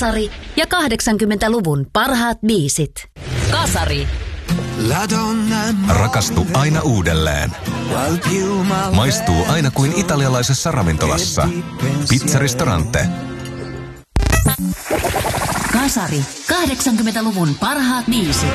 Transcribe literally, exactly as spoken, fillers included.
Kasari ja kahdeksankymmentäluvun parhaat biisit. Kasari. Rakastu aina uudelleen. Maistuu aina kuin italialaisessa ravintolassa. Pizzaristorante. Kasari. kahdeksankymmentäluvun parhaat biisit.